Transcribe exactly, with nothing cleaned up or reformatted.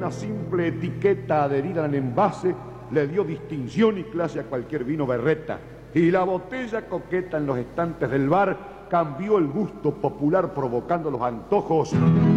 una simple etiqueta adherida al envase le dio distinción y clase a cualquier vino berreta. Y la botella coqueta en los estantes del bar cambió el gusto popular provocando los antojos